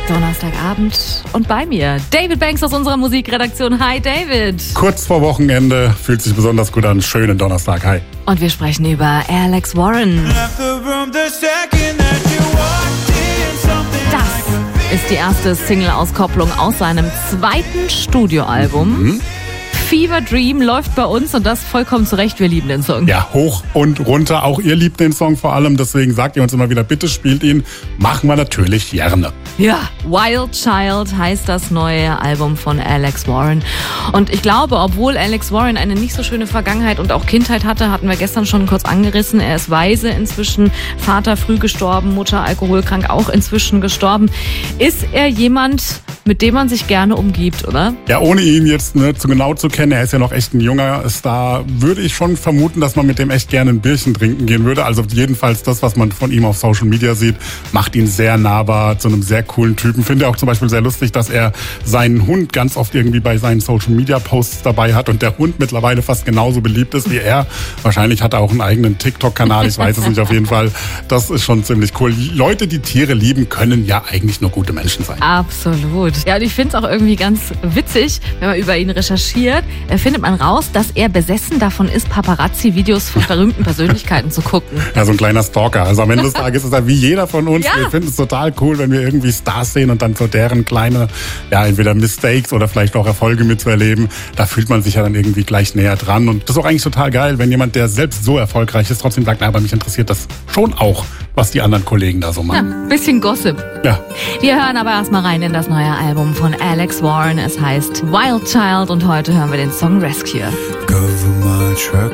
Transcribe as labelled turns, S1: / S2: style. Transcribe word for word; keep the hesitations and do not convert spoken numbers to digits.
S1: Donnerstagabend und bei mir David Banks aus unserer Musikredaktion. Hi David.
S2: Kurz vor Wochenende, fühlt sich besonders gut an. Schönen Donnerstag, hi.
S1: Und wir sprechen über Alex Warren. Das ist die erste Single-Auskopplung aus seinem zweiten Studioalbum. Mhm. Fever Dream läuft bei uns und das vollkommen zu Recht. Wir lieben den Song.
S2: Ja, hoch und runter. Auch ihr liebt den Song vor allem. Deswegen sagt ihr uns immer wieder, bitte spielt ihn. Machen wir natürlich gerne.
S1: Ja, Wild Child heißt das neue Album von Alex Warren. Und ich glaube, obwohl Alex Warren eine nicht so schöne Vergangenheit und auch Kindheit hatte, hatten wir gestern schon kurz angerissen. Er ist Waise inzwischen, Vater früh gestorben, Mutter alkoholkrank auch inzwischen gestorben. Ist er jemand, mit dem man sich gerne umgibt, oder?
S2: Ja, ohne ihn jetzt ne, zu genau zu kennen, er ist ja noch echt ein junger Star, würde ich schon vermuten, dass man mit dem echt gerne ein Bierchen trinken gehen würde. Also jedenfalls das, was man von ihm auf Social Media sieht, macht ihn sehr nahbar zu einem sehr coolen Typen. Finde auch zum Beispiel sehr lustig, dass er seinen Hund ganz oft irgendwie bei seinen Social Media Posts dabei hat und der Hund mittlerweile fast genauso beliebt ist wie er. Wahrscheinlich hat er auch einen eigenen TikTok-Kanal, ich weiß es nicht auf jeden Fall. Das ist schon ziemlich cool. Leute, die Tiere lieben, können ja eigentlich nur gute Menschen sein.
S1: Absolut. Ja, und ich finde es auch irgendwie ganz witzig, wenn man über ihn recherchiert, findet man raus, dass er besessen davon ist, Paparazzi-Videos von berühmten Persönlichkeiten zu gucken.
S2: Ja, so ein kleiner Stalker. Also am Ende des Tages ist er wie jeder von uns.
S1: Ja.
S2: Wir finden es total cool, wenn wir irgendwie Stars sehen und dann so deren kleine, ja, entweder Mistakes oder vielleicht auch Erfolge mitzuerleben. Da fühlt man sich ja dann irgendwie gleich näher dran. Und das ist auch eigentlich total geil, wenn jemand, der selbst so erfolgreich ist, trotzdem sagt, na, aber mich interessiert das schon auch, was die anderen Kollegen da so machen.
S1: Ja, bisschen Gossip.
S2: Ja.
S1: Wir hören aber erstmal rein in das neue Album von Alex Warren. Es heißt Wild Child und heute hören wir den Song Rescue.
S3: Cover my track